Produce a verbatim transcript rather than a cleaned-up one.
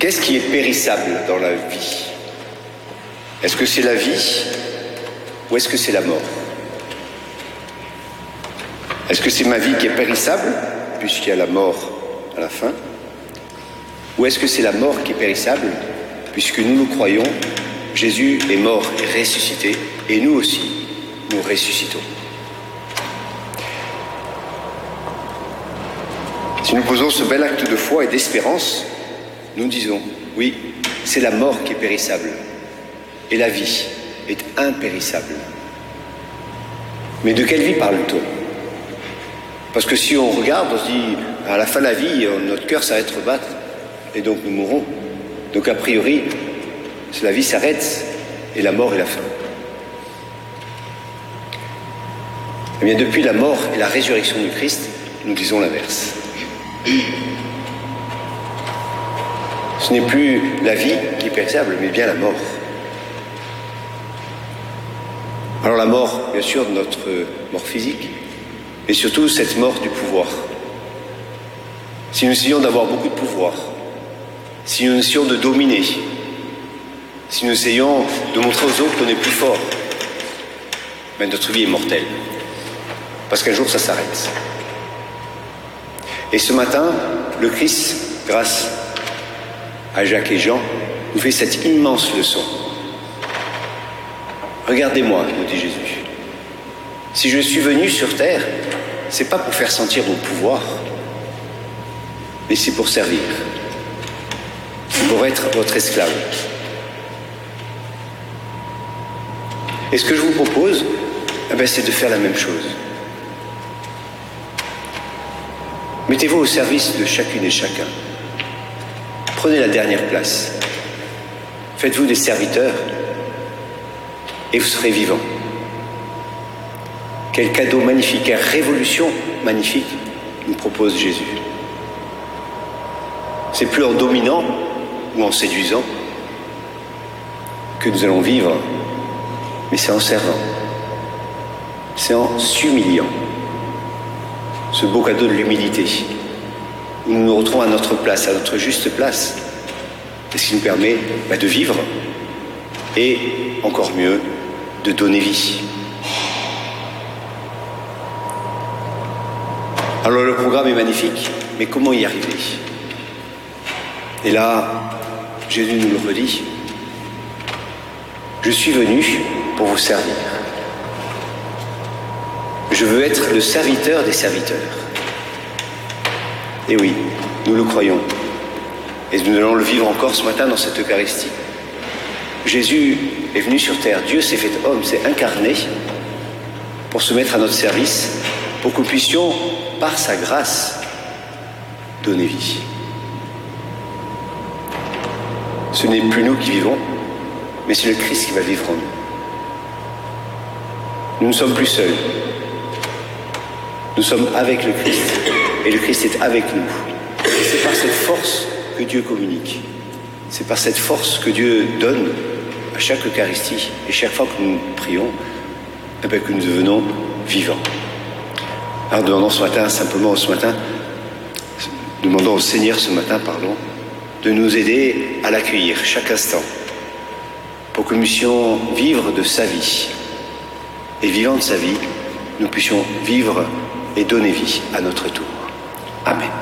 Qu'est-ce qui est périssable dans la vie? Est-ce que c'est la vie ou est-ce que c'est la mort? Est-ce que c'est ma vie qui est périssable, puisqu'il y a la mort à la fin? Ou est-ce que c'est la mort qui est périssable, puisque nous nous croyons, Jésus est mort et ressuscité, et nous aussi, nous ressuscitons? Si nous posons ce bel acte de foi et d'espérance, nous disons, oui, c'est la mort qui est périssable, et la vie est impérissable. Mais de quelle vie parle-t-on? Parce que si on regarde, on se dit, à la fin de la vie, notre cœur s'arrête de battre, et donc nous mourrons. Donc a priori, la vie s'arrête, et la mort est la fin. Eh bien, depuis la mort et la résurrection du Christ, nous disons l'inverse. Ce n'est plus la vie qui est périssable, mais bien la mort. Alors la mort, bien sûr, de notre mort physique, et surtout cette mort du pouvoir. Si nous essayons d'avoir beaucoup de pouvoir, si nous essayons de dominer, si nous essayons de montrer aux autres qu'on est plus fort, mais notre vie est mortelle. Parce qu'un jour, ça s'arrête. Et ce matin, le Christ, grâce à Jacques et Jean, nous fait cette immense leçon. Regardez-moi, nous dit Jésus. Si je suis venu sur terre, c'est pas pour faire sentir mon pouvoir, mais c'est pour servir. C'est pour être votre esclave. Et ce que je vous propose, eh bien, c'est de faire la même chose. Mettez-vous au service de chacune et chacun. Prenez la dernière place. Faites-vous des serviteurs et vous serez vivants. Quel cadeau magnifique, quelle révolution magnifique nous propose Jésus. C'est plus en dominant ou en séduisant que nous allons vivre, mais c'est en servant. C'est en s'humiliant. Ce beau cadeau de l'humilité, où nous nous retrouvons à notre place, à notre juste place, et ce qui nous permet bah, de vivre et, encore mieux, de donner vie. Alors le programme est magnifique, mais comment y arriver? Et là, Jésus nous le redit, je suis venu pour vous servir. Je veux être le serviteur des serviteurs. Et oui, nous le croyons. Et nous allons le vivre encore ce matin dans cette Eucharistie. Jésus est venu sur terre. Dieu s'est fait homme, s'est incarné pour se mettre à notre service, pour que nous puissions, par sa grâce, donner vie. Ce n'est plus nous qui vivons, mais c'est le Christ qui va vivre en nous. Nous ne sommes plus seuls. Nous sommes avec le Christ, et le Christ est avec nous. Et c'est par cette force que Dieu communique. C'est par cette force que Dieu donne à chaque Eucharistie, et chaque fois que nous prions, eh bien, que nous devenons vivants. Alors demandons ce matin, simplement ce matin, demandons au Seigneur ce matin, pardon, de nous aider à l'accueillir chaque instant, pour que nous puissions vivre de sa vie. Et vivant de sa vie, nous puissions vivre et donner vie à notre tour. Amen.